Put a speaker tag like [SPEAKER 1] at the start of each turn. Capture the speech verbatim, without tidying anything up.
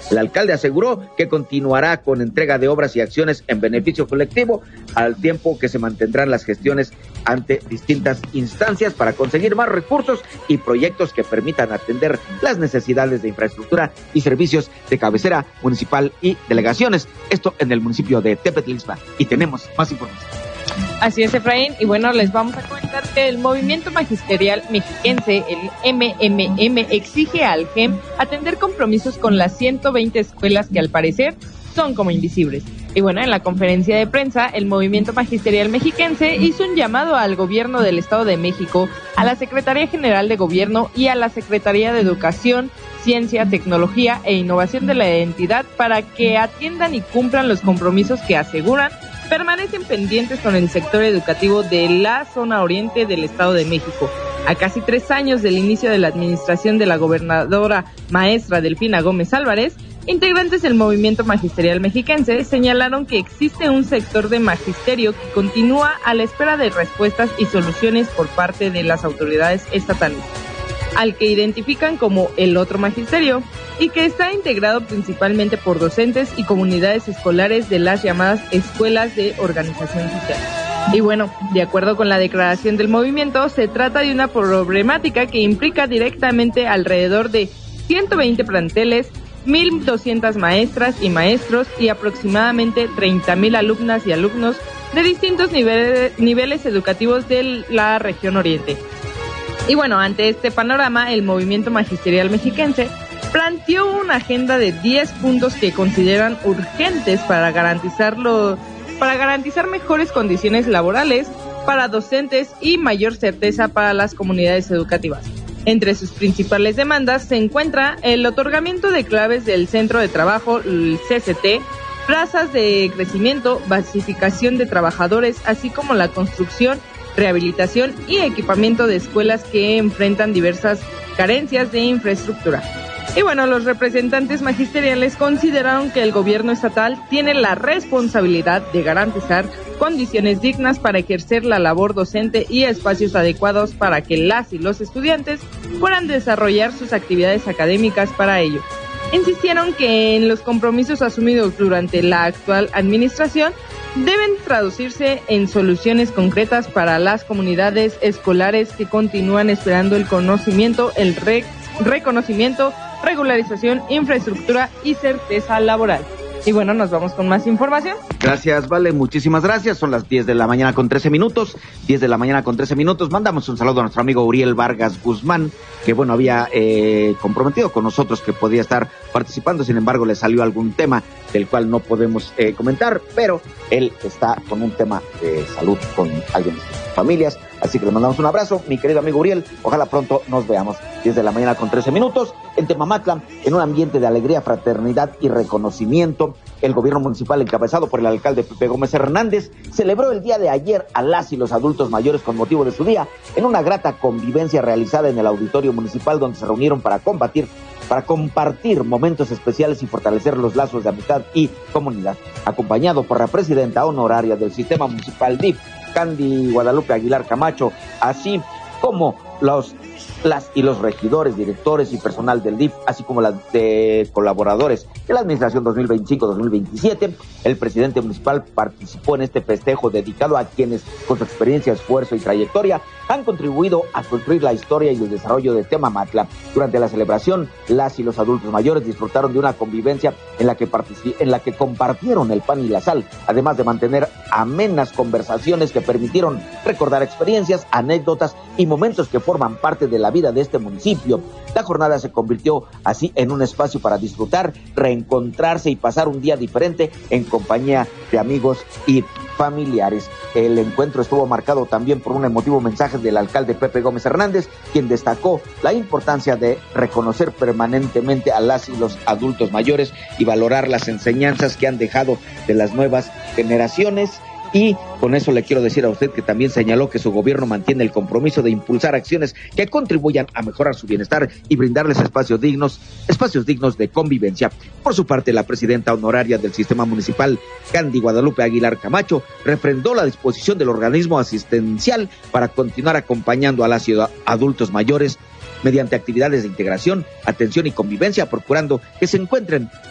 [SPEAKER 1] El alcalde aseguró que continuará con entrega de obras y acciones en beneficio colectivo, al tiempo que se mantendrán las gestiones ante distintas instancias para conseguir más recursos y proyectos que permitan atender las necesidades de infraestructura y servicios de cabecera municipal y delegaciones. Esto en el municipio de Tepetlispa. Y tenemos más información.
[SPEAKER 2] Así es, Efraín, y bueno, les vamos a comentar que el Movimiento Magisterial Mexiquense, el M M M, exige al G E M atender compromisos con las ciento veinte escuelas que al parecer son como invisibles. Y bueno, en la conferencia de prensa, el Movimiento Magisterial Mexiquense hizo un llamado al gobierno del Estado de México, a la Secretaría General de Gobierno y a la Secretaría de Educación, Ciencia, Tecnología e Innovación de la entidad para que atiendan y cumplan los compromisos que aseguran permanecen pendientes con el sector educativo de la zona oriente del Estado de México. A casi tres años del inicio de la administración de la gobernadora maestra Delfina Gómez Álvarez, integrantes del Movimiento Magisterial Mexiquense señalaron que existe un sector de magisterio que continúa a la espera de respuestas y soluciones por parte de las autoridades estatales, al que identifican como el otro magisterio, y que está integrado principalmente por docentes y comunidades escolares de las llamadas escuelas de organización social. Y bueno, de acuerdo con la declaración del movimiento, se trata de una problemática que implica directamente alrededor de ciento veinte planteles, mil doscientas maestras y maestros y aproximadamente treinta mil alumnas y alumnos de distintos niveles, niveles educativos de la región oriente. Y bueno, ante este panorama, el Movimiento Magisterial Mexiquense planteó una agenda de diez puntos que consideran urgentes para garantizarlo, para garantizar mejores condiciones laborales para docentes y mayor certeza para las comunidades educativas. Entre sus principales demandas se encuentra el otorgamiento de claves del centro de trabajo, el C C T, plazas de crecimiento, basificación de trabajadores, así como la construcción, rehabilitación y equipamiento de escuelas que enfrentan diversas carencias de infraestructura. Y bueno, los representantes magisteriales consideraron que el gobierno estatal tiene la responsabilidad de garantizar condiciones dignas para ejercer la labor docente y espacios adecuados para que las y los estudiantes puedan desarrollar sus actividades académicas para ello. Insistieron que en los compromisos asumidos durante la actual administración deben traducirse en soluciones concretas para las comunidades escolares que continúan esperando el conocimiento, el re- reconocimiento, regularización, infraestructura y certeza laboral. Y bueno, nos vamos con más información.
[SPEAKER 1] Gracias, Vale, muchísimas gracias. Son las diez de la mañana con trece minutos. diez de la mañana con trece minutos. Mandamos un saludo a nuestro amigo Uriel Vargas Guzmán, que bueno, había eh, comprometido con nosotros que podía estar participando. Sin embargo, le salió algún tema del cual no podemos eh, comentar, pero él está con un tema de salud con alguien de sus familias. Así que le mandamos un abrazo, mi querido amigo Uriel. Ojalá pronto nos veamos. diez de la mañana con trece minutos. En Temamatla, en un ambiente de alegría, fraternidad y reconocimiento, el gobierno municipal, encabezado por el alcalde Pepe Gómez Hernández, celebró el día de ayer a las y los adultos mayores con motivo de su día, en una grata convivencia realizada en el auditorio municipal, donde se reunieron para combatir, para compartir momentos especiales y fortalecer los lazos de amistad y comunidad. Acompañado por la presidenta honoraria del sistema municipal D I F, Candy Guadalupe Aguilar Camacho, así como los las y los regidores, directores y personal del D I F, así como las de colaboradores de la administración dos mil veinticinco dos mil veintisiete, el presidente municipal participó en este festejo dedicado a quienes, con su experiencia, esfuerzo y trayectoria, han contribuido a construir la historia y el desarrollo de Temamatla. Durante la celebración, las y los adultos mayores disfrutaron de una convivencia en la que partici- en la que compartieron el pan y la sal, además de mantener amenas conversaciones que permitieron recordar experiencias, anécdotas y momentos que forman parte de la vida de este municipio. La jornada se convirtió así en un espacio para disfrutar, reencontrarse y pasar un día diferente en compañía de amigos y familiares. El encuentro estuvo marcado también por un emotivo mensaje del alcalde Pepe Gómez Hernández, quien destacó la importancia de reconocer permanentemente a las y los adultos mayores y valorar las enseñanzas que han dejado de las nuevas generaciones. Y con eso le quiero decir a usted que también señaló que su gobierno mantiene el compromiso de impulsar acciones que contribuyan a mejorar su bienestar y brindarles espacios dignos, espacios dignos de convivencia. Por su parte, la presidenta honoraria del sistema municipal, Candy Guadalupe Aguilar Camacho, refrendó la disposición del organismo asistencial para continuar acompañando a las adultos mayores mediante actividades de integración, atención y convivencia, procurando que se encuentren